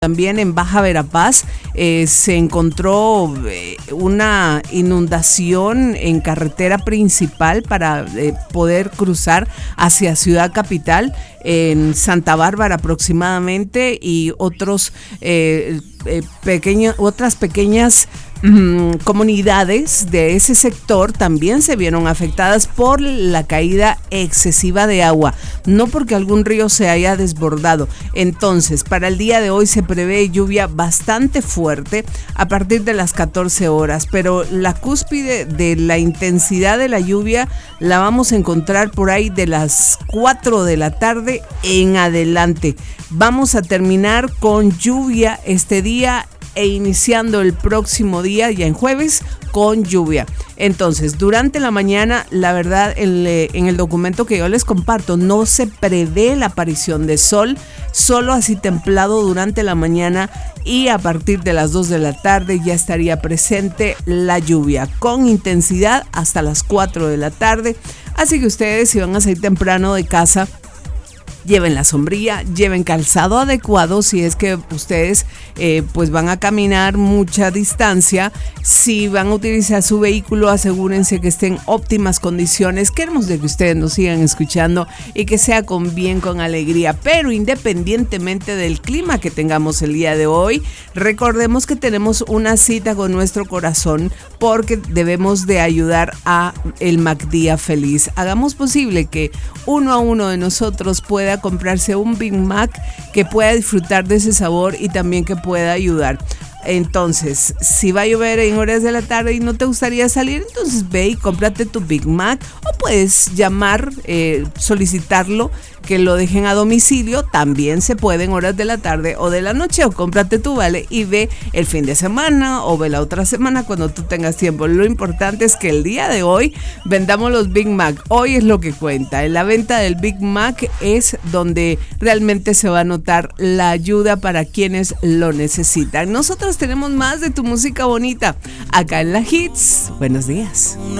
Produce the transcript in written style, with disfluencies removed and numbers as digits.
También en Baja Verapaz se encontró una inundación en carretera principal para poder cruzar hacia Ciudad Capital, en Santa Bárbara aproximadamente, y otras pequeñas comunidades de ese sector también se vieron afectadas por la caída excesiva de agua, no porque algún río se haya desbordado. Entonces, para el día de hoy se prevé lluvia bastante fuerte a partir de las 14 horas, pero la cúspide de la intensidad de la lluvia la vamos a encontrar por ahí de las 4 de la tarde en adelante. Vamos a terminar con lluvia este día e iniciando el próximo día, ya en jueves, con lluvia. Entonces, durante la mañana, la verdad, en el documento que yo les comparto, no se prevé la aparición de sol, solo así templado durante la mañana, y a partir de las 2 de la tarde ya estaría presente la lluvia, con intensidad hasta las 4 de la tarde. Así que ustedes, si van a salir temprano de casa, lleven la sombrilla, lleven calzado adecuado si es que ustedes pues van a caminar mucha distancia. Si van a utilizar su vehículo, asegúrense que esté en óptimas condiciones. Queremos de que ustedes nos sigan escuchando y que sea con alegría. Pero independientemente del clima que tengamos el día de hoy, recordemos que tenemos una cita con nuestro corazón, porque debemos de ayudar a el MacDía Feliz. Hagamos posible que uno a uno de nosotros pueda comprarse un Big Mac, que pueda disfrutar de ese sabor y también que pueda ayudar. Entonces, si va a llover en horas de la tarde y no te gustaría salir, entonces ve y cómprate tu Big Mac, o puedes llamar, solicitarlo, que lo dejen a domicilio. También se puede en horas de la tarde o de la noche, o cómprate tu vale y ve el fin de semana o ve la otra semana cuando tú tengas tiempo. Lo importante es que el día de hoy vendamos los Big Mac. Hoy es lo que cuenta. En la venta del Big Mac es donde realmente se va a notar la ayuda para quienes lo necesitan. Nosotros tenemos más de tu música bonita acá en la Hits. Buenos días.